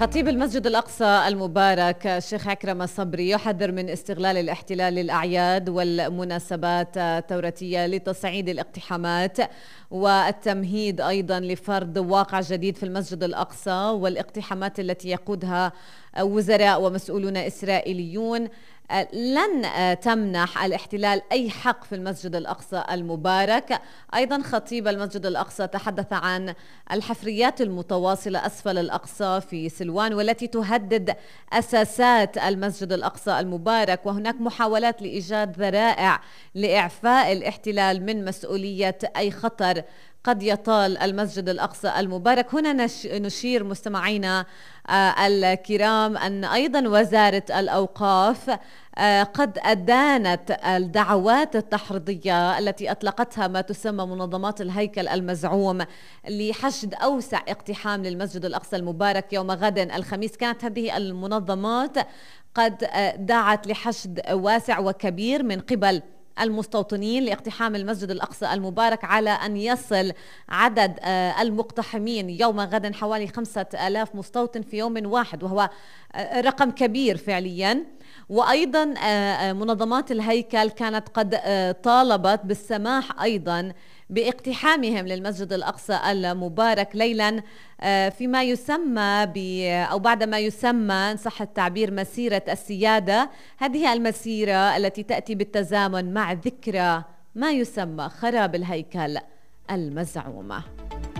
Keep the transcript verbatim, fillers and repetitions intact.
خطيب المسجد الأقصى المبارك الشيخ عكرمة صبري يحذر من استغلال الاحتلال للأعياد والمناسبات التوراتية لتصعيد الاقتحامات والتمهيد أيضا لفرض واقع جديد في المسجد الأقصى والاقتحامات التي يقودها وزراء ومسؤولون إسرائيليون لن تمنح الاحتلال أي حق في المسجد الأقصى المبارك. أيضا خطيب المسجد الأقصى تحدث عن الحفريات المتواصلة أسفل الأقصى في سلوان والتي تهدد أساسات المسجد الأقصى المبارك، وهناك محاولات لإيجاد ذرائع لإعفاء الاحتلال من مسؤولية أي خطر قد يطال المسجد الأقصى المبارك. هنا نشير مستمعينا الكرام أن أيضا وزارة الأوقاف قد أدانت الدعوات التحريضية التي أطلقتها ما تسمى منظمات الهيكل المزعوم لحشد أوسع اقتحام للمسجد الأقصى المبارك يوم غد الخميس. كانت هذه المنظمات قد دعت لحشد واسع وكبير من قبل المستوطنين لاقتحام المسجد الأقصى المبارك، على أن يصل عدد المقتحمين يوم غد حوالي خمسة آلاف مستوطن في يوم واحد، وهو رقم كبير فعليا. وأيضا منظمات الهيكل كانت قد طالبت بالسماح أيضا باقتحامهم للمسجد الأقصى المبارك ليلا فيما يسمى ب أو بعد ما يسمى إن صح التعبير مسيرة السيادة. هذه المسيرة التي تأتي بالتزامن مع ذكرى ما يسمى خراب الهيكل المزعومة.